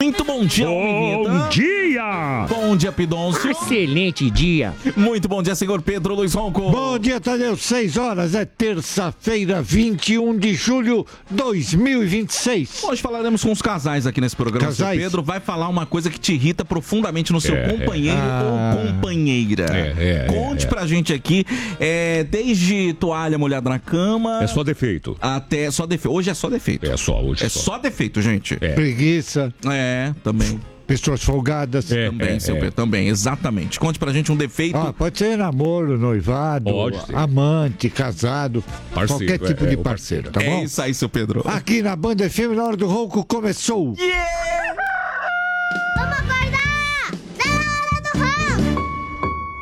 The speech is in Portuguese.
Muito bom dia, Bom dia! Bom dia, Pidoncio. Excelente dia. Muito bom dia, senhor Pedro Luiz Ronco. Bom dia, Tadeu. 6 horas, é terça-feira, 21 de julho de 2026. Hoje falaremos com os casais aqui nesse programa. Casais? O Pedro vai falar uma coisa que te irrita profundamente no seu companheiro ou companheira. Conte pra gente aqui, desde toalha molhada na cama... É só defeito. Até só defeito. Hoje é só defeito. Hoje é só defeito, gente. Preguiça. Também. Pessoas folgadas. Também, seu Pedro, também, exatamente. Conte pra gente um defeito. Pode ser namoro, noivado, amante, casado, qualquer tipo de parceiro, tá bom? É isso aí, seu Pedro. Aqui na Banda FM, na hora do ronco, começou. Vamos